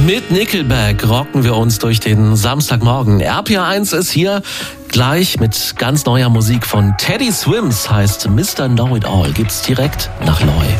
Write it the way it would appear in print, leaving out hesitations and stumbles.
Mit Nickelback rocken wir uns durch den Samstagmorgen. RPR1 ist hier gleich mit ganz neuer Musik von Teddy Swims, heißt Mr. Know It All. Gibt's direkt nach Loy.